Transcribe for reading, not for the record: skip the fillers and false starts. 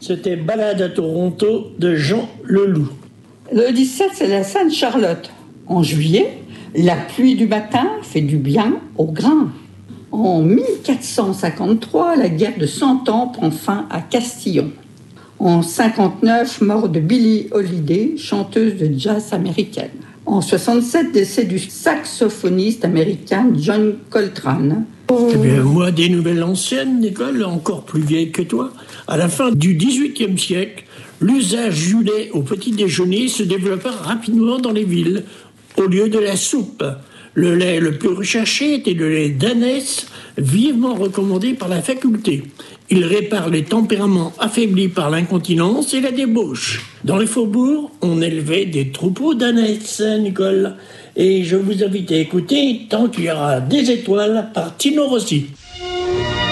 C'était Balade à Toronto de Jean Leloup. Le 17, c'est la Sainte-Charlotte. En juillet, la pluie du matin fait du bien au grain. En 1453, la guerre de 100 ans prend fin à Castillon. En 59, mort de Billie Holiday, chanteuse de jazz américaine. En 67, décès du saxophoniste américain John Coltrane. Eh bien, moi, des nouvelles anciennes, Nicole, encore plus vieilles que toi. À la fin du XVIIIe siècle, l'usage du lait au petit déjeuner se développa rapidement dans les villes, au lieu de la soupe. Le lait le plus recherché était le lait d'ânesse, vivement recommandé par la faculté. Il répare les tempéraments affaiblis par l'incontinence et la débauche. Dans les faubourgs, on élevait des troupeaux d'ânesses, Nicole. Et je vous invite à écouter Tant qu'il y aura des étoiles par Tino Rossi.